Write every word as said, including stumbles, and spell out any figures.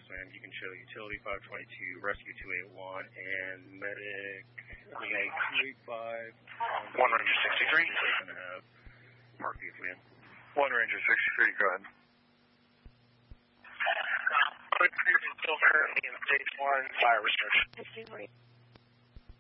Yes, ma'am. You can show utility five twenty-two, rescue two eighty-one, and medic two eighty-five. One Ranger sixty-three. Mark the command. One Ranger sixty-three, go ahead. Still currently in stage one fire restriction.